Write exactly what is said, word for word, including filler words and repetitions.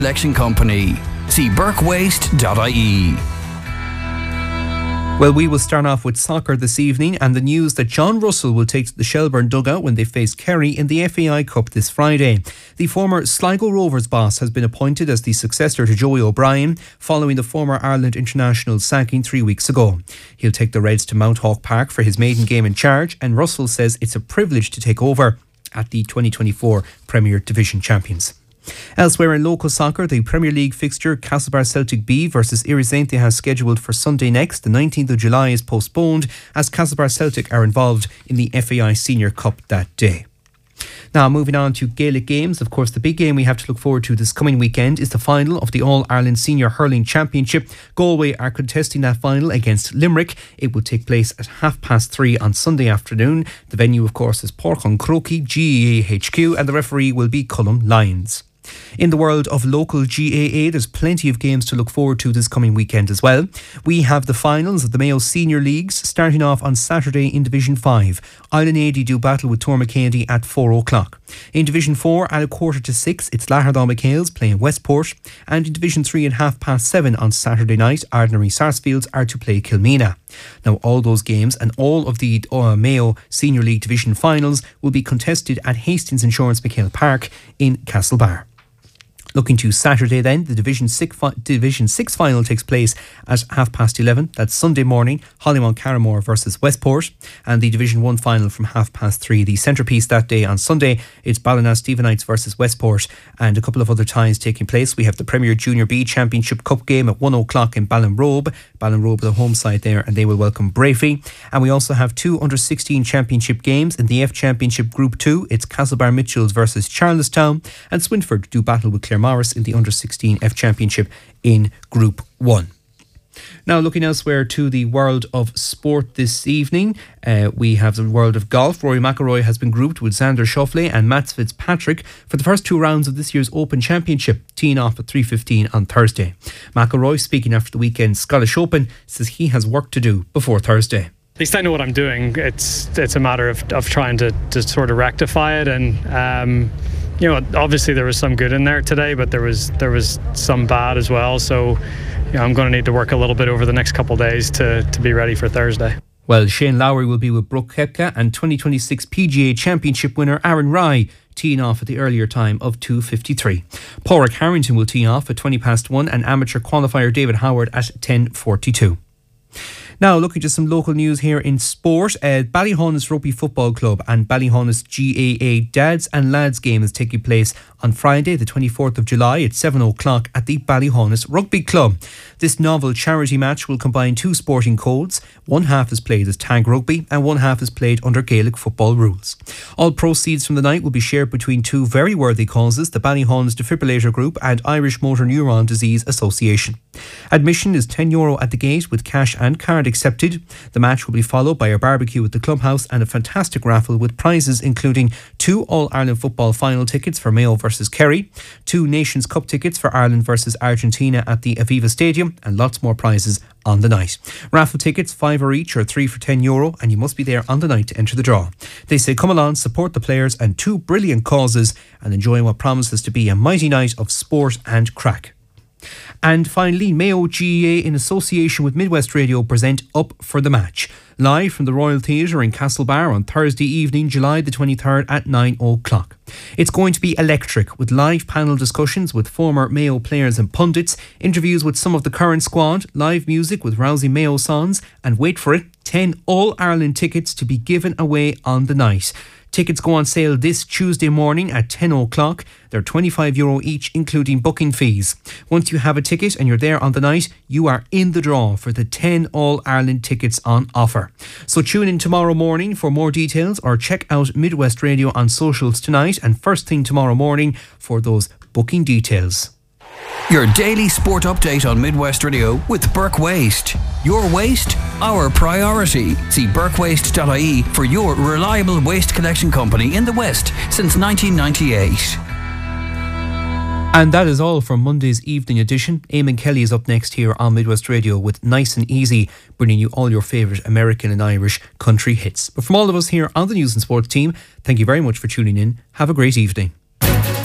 Collection Company. See burke waste dot I E. Well, we will start off with soccer this evening and the news that John Russell will take to the Shelbourne dugout when they face Kerry in the F A I Cup this Friday. The former Sligo Rovers boss has been appointed as the successor to Joey O'Brien following the former Ireland international's sacking three weeks ago. He'll take the Reds to Mount Hawk Park for his maiden game in charge, and Russell says it's a privilege to take over at the twenty twenty-four Premier Division champions. Elsewhere in local soccer, the Premier League fixture Castlebar Celtic B versus Irizente has scheduled for Sunday next. The nineteenth of July is postponed as Castlebar Celtic are involved in the F A I Senior Cup that day. Now, moving on to Gaelic games. Of course, the big game we have to look forward to this coming weekend is the final of the All-Ireland Senior Hurling Championship. Galway are contesting that final against Limerick. It will take place at half past three on Sunday afternoon. The venue, of course, is Pork on Croaky, G A A H Q, and the referee will be Cullum Lyons. In the world of local G A A, there's plenty of games to look forward to this coming weekend as well. We have the finals of the Mayo Senior Leagues starting off on Saturday in Division five. Island eighty do battle with Tormacandy at four o'clock. In Division four at a quarter to six, it's Lahardal McHale's playing Westport. And in Division three at half past seven on Saturday night, Ardnary Sarsfields are to play Kilmena. Now, all those games and all of the uh, Mayo Senior League Division finals will be contested at Hastings Insurance McHale Park in Castlebar. Looking to Saturday then, the Division six, fi- Division six final takes place at half past eleven. That's Sunday morning, Hollymount Carramore versus Westport. And the Division one final from half past three. The centrepiece that day on Sunday, it's Ballina Stephenites versus Westport, and a couple of other ties taking place. We have the Premier Junior B Championship Cup game at one o'clock in Ballinrobe. Ballinrobe, the home side there, and they will welcome Brafey. And we also have two under sixteen championship games in the F Championship Group two. It's Castlebar Mitchells versus Charlestown, and Swinford do battle with Clare Morris in the under sixteen F Championship in Group one. Now, looking elsewhere to the world of sport this evening, uh, we have the world of golf. Rory McIlroy has been grouped with Xander Schauffele and Mats Fitzpatrick for the first two rounds of this year's Open Championship, teeing off at three fifteen on Thursday. McIlroy, speaking after the weekend's Scottish Open, says he has work to do before Thursday. At least I know what I'm doing. It's it's a matter of, of trying to, to sort of rectify it, and um, you know, obviously there was some good in there today, but there was there was some bad as well. So, you know, I'm going to need to work a little bit over the next couple of days to to be ready for Thursday. Well, Shane Lowry will be with Brooke Koepka and twenty twenty-six P G A Championship winner Aaron Rai teeing off at the earlier time of two fifty-three. Pádraig Harrington will tee off at twenty past one and amateur qualifier David Howard at ten forty-two. Now, looking to some local news here in sport, uh, Ballyhonus Rugby Football Club and Ballyhonus G A A Dads and Lads game is taking place on Friday, the twenty-fourth of July at seven o'clock at the Ballyhonus Rugby Club. This novel charity match will combine two sporting codes. One half is played as tag rugby and one half is played under Gaelic football rules. All proceeds from the night will be shared between two very worthy causes, the Ballyhonus Defibrillator Group and Irish Motor Neuron Disease Association. Admission is ten euro at the gate with cash and card accepted. The match will be followed by a barbecue at the clubhouse and a fantastic raffle with prizes including two All-Ireland football final tickets for Mayo versus Kerry, two Nations Cup tickets for Ireland versus Argentina at the Aviva Stadium, and lots more prizes on the night. Raffle tickets, five or each, or three for ten euro, and you must be there on the night to enter the draw. They say come along, support the players and two brilliant causes, and enjoy what promises to be a mighty night of sport and crack. And finally, Mayo G A A in association with Midwest Radio present Up for the Match, live from the Royal Theatre in Castlebar on Thursday evening, July the twenty-third at nine o'clock. It's going to be electric, with live panel discussions with former Mayo players and pundits, interviews with some of the current squad, live music with rousing Mayo songs, and wait for it, ten All-Ireland tickets to be given away on the night. Tickets go on sale this Tuesday morning at ten o'clock. They're twenty-five euro each, including booking fees. Once you have a ticket and you're there on the night, you are in the draw for the ten All-Ireland tickets on offer. So tune in tomorrow morning for more details, or check out Midwest Radio on socials tonight and first thing tomorrow morning for those booking details. Your daily sport update on Midwest Radio with Burke Waste. Your waste, our priority. See burke waste dot I E for your reliable waste collection company in the West since nineteen ninety-eight. And that is all for Monday's evening edition. Eamon Kelly is up next here on Midwest Radio with Nice and Easy, bringing you all your favourite American and Irish country hits. But from all of us here on the News and Sports team, thank you very much for tuning in. Have a great evening.